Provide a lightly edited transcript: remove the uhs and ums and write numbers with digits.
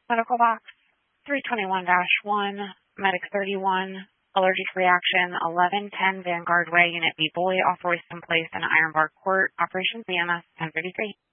Medical box 321-1, Medic 31, allergic reaction 1110 Vanguard Way, Unit B Boy, all hoist in place in Iron Bar Court, Operations BMS 1033.